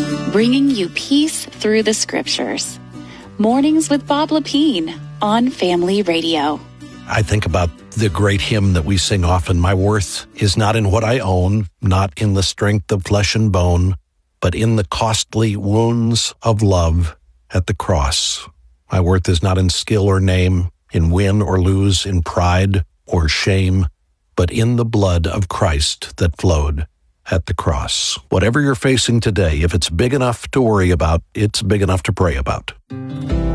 bringing you peace through the scriptures. Mornings with Bob Lepine on Family Radio. I think about the great hymn that we sing often, my worth is not in what I own, not in the strength of flesh and bone, but in the costly wounds of love at the cross. My worth is not in skill or name, in win or lose, in pride or shame, but in the blood of Christ that flowed at the cross. Whatever you're facing today, if it's big enough to worry about, it's big enough to pray about.